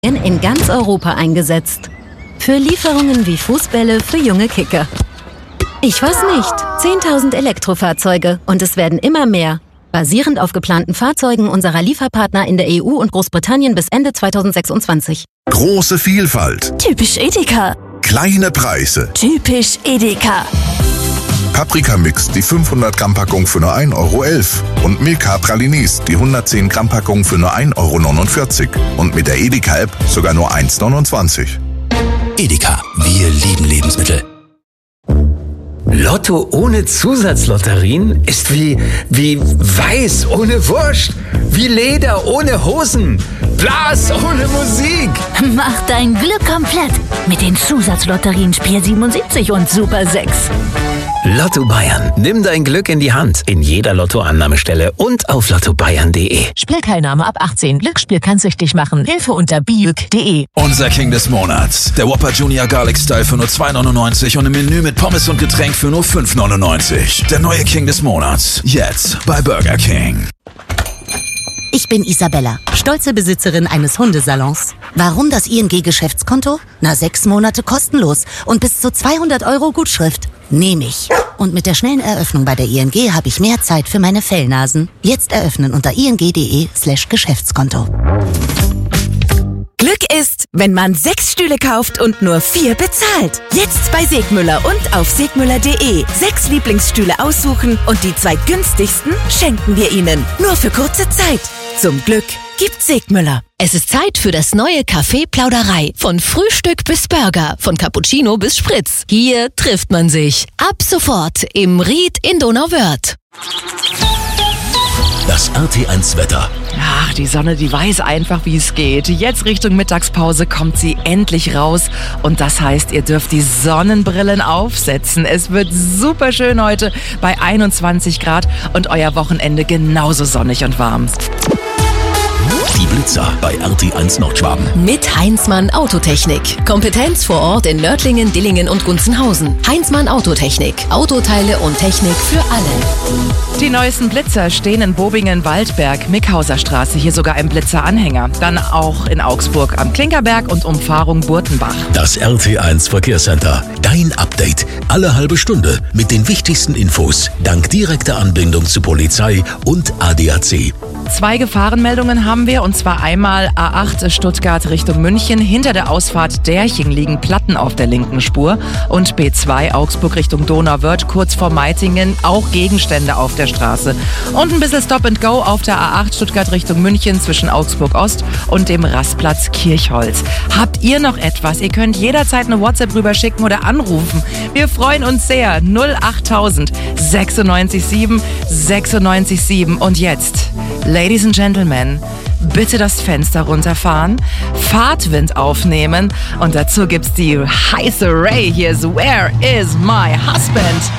in ganz Europa eingesetzt. Für Lieferungen wie Fußbälle für junge Kicker. Ich weiß nicht, 10.000 Elektrofahrzeuge und es werden immer mehr. Basierend auf geplanten Fahrzeugen unserer Lieferpartner in der EU und Großbritannien bis Ende 2026. Große Vielfalt. Typisch Edeka. Kleine Preise. Typisch Edeka. Paprika-Mix, die 500 Gramm Packung für nur 1,11 € und Milka Pralines, die 110 Gramm Packung für nur 1,49 € und mit der Edeka-App sogar nur 1,29 €. Edeka, wir lieben Lebensmittel. Lotto ohne Zusatzlotterien ist wie Weiß ohne Wurst, wie Leder ohne Hosen, Blas ohne Musik. Mach dein Glück komplett mit den Zusatzlotterien Spiel 77 und Super 6. Lotto Bayern, nimm dein Glück in die Hand in jeder Lottoannahmestelle und auf lottobayern.de. Spielteilnahme ab 18. Glücksspiel kann süchtig machen. Hilfe unter biüc.de. Unser King des Monats. Der Whopper Junior Garlic Style für nur 2,99 € und im Menü mit Pommes und Getränk für nur 5,99 €. Der neue King des Monats. Jetzt bei Burger King. Ich bin Isabella, stolze Besitzerin eines Hundesalons. Warum das ING-Geschäftskonto? 6 Monate kostenlos und bis zu 200 € Gutschrift. Nehme ich. Und mit der schnellen Eröffnung bei der ING habe ich mehr Zeit für meine Fellnasen. Jetzt eröffnen unter ing.de/Geschäftskonto. Glück ist, wenn man 6 Stühle kauft und nur 4 bezahlt. Jetzt bei Segmüller und auf segmüller.de. 6 Lieblingsstühle aussuchen und die 2 günstigsten schenken wir Ihnen. Nur für kurze Zeit. Zum Glück gibt Segmüller. Es ist Zeit für das neue Café Plauderei. Von Frühstück bis Burger, von Cappuccino bis Spritz. Hier trifft man sich. Ab sofort im Ried in Donauwörth. Das RT1 Wetter. Ach, die Sonne, die weiß einfach, wie es geht. Jetzt Richtung Mittagspause kommt sie endlich raus. Und das heißt, ihr dürft die Sonnenbrillen aufsetzen. Es wird super schön heute bei 21 Grad und euer Wochenende genauso sonnig und warm. Die Blitzer bei RT1 Nordschwaben. Mit Heinzmann Autotechnik. Kompetenz vor Ort in Nördlingen, Dillingen und Gunzenhausen. Heinzmann Autotechnik. Autoteile und Technik für alle. Die neuesten Blitzer stehen in Bobingen, Waldberg, Mickhauser Straße. Hier sogar ein Blitzeranhänger. Dann auch in Augsburg am Klinkerberg und Umfahrung Burtenbach. Das RT1 Verkehrscenter. Dein Update. Alle halbe Stunde mit den wichtigsten Infos. Dank direkter Anbindung zu Polizei und ADAC. 2 Gefahrenmeldungen haben wir, und zwar einmal A8 Stuttgart Richtung München. Hinter der Ausfahrt Derching liegen Platten auf der linken Spur. Und B2 Augsburg Richtung Donauwörth, kurz vor Meitingen, auch Gegenstände auf der Straße. Und ein bisschen Stop and Go auf der A8 Stuttgart Richtung München zwischen Augsburg Ost und dem Rastplatz Kirchholz. Habt ihr noch etwas? Ihr könnt jederzeit eine WhatsApp rüber schicken oder anrufen. Wir freuen uns sehr. 08000 96 7 96 7. Und jetzt, Ladies and Gentlemen, bitte das Fenster runterfahren, Fahrtwind aufnehmen und dazu gibt's die heiße Ray. Hier ist Where is my husband?